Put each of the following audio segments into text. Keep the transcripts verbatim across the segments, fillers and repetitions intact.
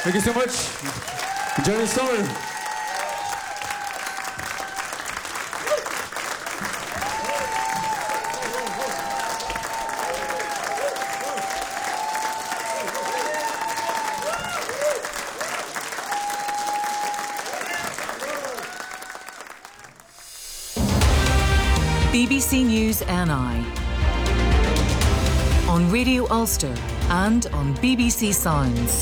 Thank you so much. Enjoy the summer. B B C News N I on Radio Ulster and on B B C Sounds.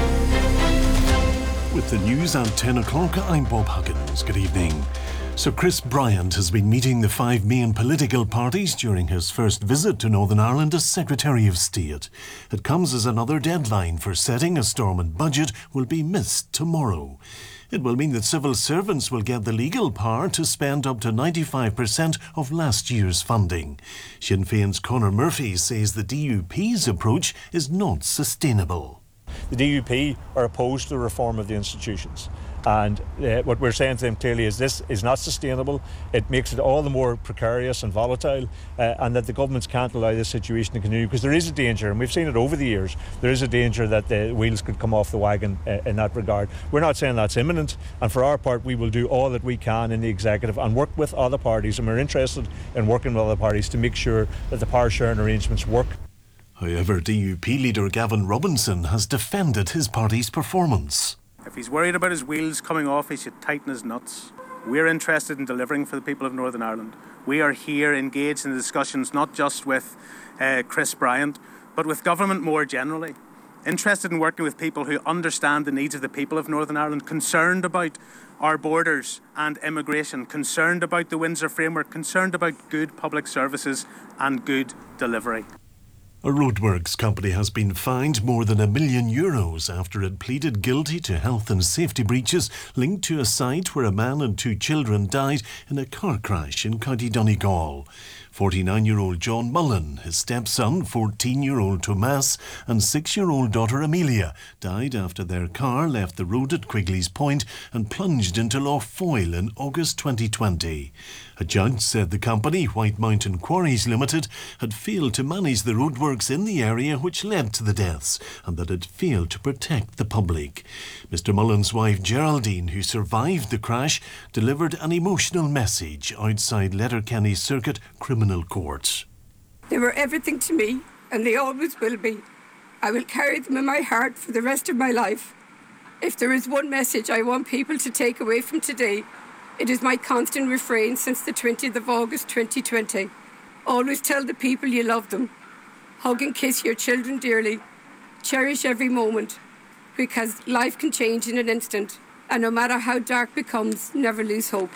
With the news at ten o'clock, I'm Bob Huggins. Good evening. Sir Chris Bryant has been meeting the five main political parties during his first visit to Northern Ireland as Secretary of State. It comes as another deadline for setting a Stormont budget will be missed tomorrow. It will mean that civil servants will get the legal power to spend up to ninety-five percent of last year's funding. Sinn Féin's Conor Murphy says the D U P's approach is not sustainable. The D U P are opposed to the reform of the institutions. And uh, what we're saying to them clearly is this is not sustainable. It makes it all the more precarious and volatile, uh, and that the governments can't allow this situation to continue, because there is a danger, and we've seen it over the years, there is a danger that the wheels could come off the wagon uh, in that regard. We're not saying that's imminent, and for our part we will do all that we can in the executive and work with other parties, and we're interested in working with other parties to make sure that the power sharing arrangements work. However, D U P leader Gavin Robinson has defended his party's performance. If he's worried about his wheels coming off, he should tighten his nuts. We're interested in delivering for the people of Northern Ireland. We are here engaged in discussions not just with uh, Chris Bryant, but with government more generally. Interested in working with people who understand the needs of the people of Northern Ireland, concerned about our borders and immigration, concerned about the Windsor Framework, concerned about good public services and good delivery. A roadworks company has been fined more than a million euros after it pleaded guilty to health and safety breaches linked to a site where a man and two children died in a car crash in County Donegal. forty-nine-year-old John Mullen, his stepson, fourteen-year-old Tomas, and six-year-old daughter Amelia died after their car left the road at Quigley's Point and plunged into Lough Foyle in August twenty twenty. A judge said the company, White Mountain Quarries Limited, had failed to manage the roadworks in the area which led to the deaths, and that it failed to protect the public. Mister Mullen's wife Geraldine, who survived the crash, delivered an emotional message outside Letterkenny Circuit Criminal Court. They were everything to me, and they always will be. I will carry them in my heart for the rest of my life. If there is one message I want people to take away from today, it is my constant refrain since the twentieth of August twenty twenty. Always tell the people you love them. Hug and kiss your children dearly. Cherish every moment, because life can change in an instant, and no matter how dark it becomes, never lose hope.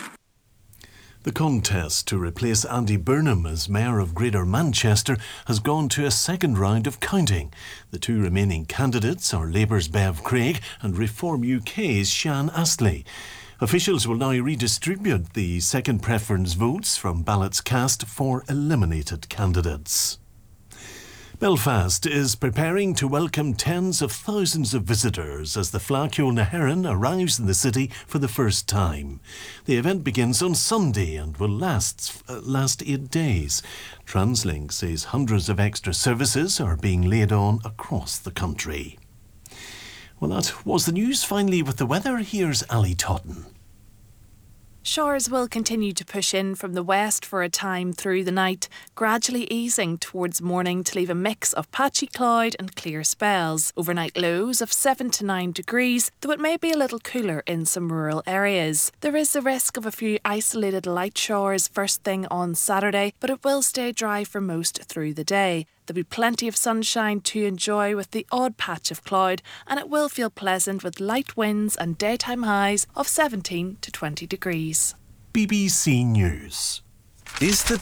The contest to replace Andy Burnham as Mayor of Greater Manchester has gone to a second round of counting. The two remaining candidates are Labour's Bev Craig and Reform U K's Shan Astley. Officials will now redistribute the second preference votes from ballots cast for eliminated candidates. Belfast is preparing to welcome tens of thousands of visitors as the Fleadh na HÉireann arrives in the city for the first time. The event begins on Sunday and will last, uh, last eight days. TransLink says hundreds of extra services are being laid on across the country. Well, that was the news. Finally, with the weather, here's Ali Totten. Showers will continue to push in from the west for a time through the night, gradually easing towards morning to leave a mix of patchy cloud and clear spells. Overnight lows of seven to nine degrees, though it may be a little cooler in some rural areas. There is the risk of a few isolated light showers first thing on Saturday, but it will stay dry for most through the day. There'll be plenty of sunshine to enjoy with the odd patch of cloud, and it will feel pleasant with light winds and daytime highs of seventeen to twenty degrees. B B C News. Is the